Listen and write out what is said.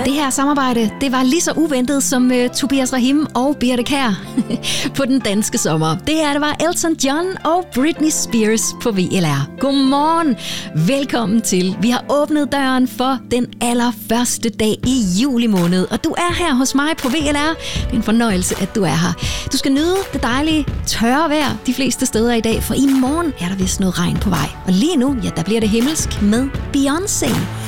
Det her samarbejde, det var lige så uventet som Tobias Rahim og Birte Kjær på den danske sommer. Det her, det var Elton John og Britney Spears på VLR. Godmorgen. Velkommen til. Vi har åbnet døren for den allerførste dag i juli måned, og du er her hos mig på VLR. Det er en fornøjelse, at du er her. Du skal nyde det dejlige tørre vejr de fleste steder i dag, for i morgen er der vist noget regn på vej. Og lige nu, ja, der bliver det himmelsk med Beyoncé.